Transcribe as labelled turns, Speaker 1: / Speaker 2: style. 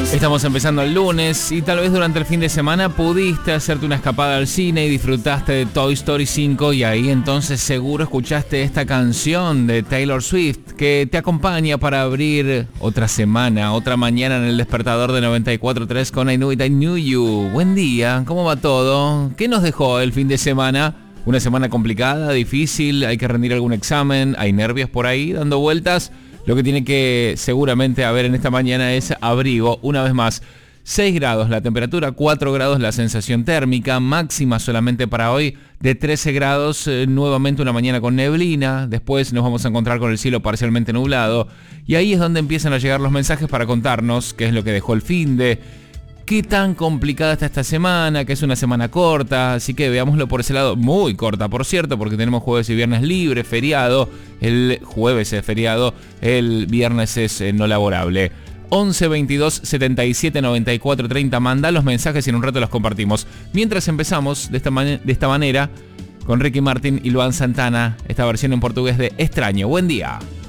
Speaker 1: Estamos empezando el lunes y tal vez durante el fin de semana pudiste hacerte una escapada al cine y disfrutaste de Toy Story 5 y ahí entonces seguro escuchaste esta canción de Taylor Swift que te acompaña para abrir otra semana, otra mañana en el despertador de 94.3 con I Knew It, I Knew You. Buen día, ¿cómo va todo? ¿Qué nos dejó el fin de semana? Una semana complicada, difícil, hay que rendir algún examen, hay nervios por ahí dando vueltas. Lo que tiene que seguramente haber en esta mañana es abrigo, una vez más. 6 grados la temperatura, 4 grados la sensación térmica, máxima solamente para hoy de 13 grados, nuevamente una mañana con neblina, después nos vamos a encontrar con el cielo parcialmente nublado y ahí es donde empiezan a llegar los mensajes para contarnos qué es lo que dejó el finde, qué tan complicada está esta semana, que es una semana corta, así que veámoslo por ese lado, muy corta por cierto, porque tenemos jueves y viernes libre, feriado, el jueves es feriado, el viernes es no laborable. 11 22 77 94 30, manda los mensajes y en un rato los compartimos. Mientras empezamos de esta manera con Ricky Martin y Luan Santana, esta versión en portugués de Extraño. Buen día.